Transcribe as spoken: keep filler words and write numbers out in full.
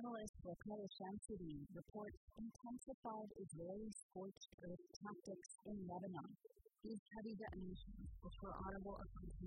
journalist Raquel Shamsuddin reports intensified Israeli scorched earth tactics in Lebanon. These heavy detonations, which were audible across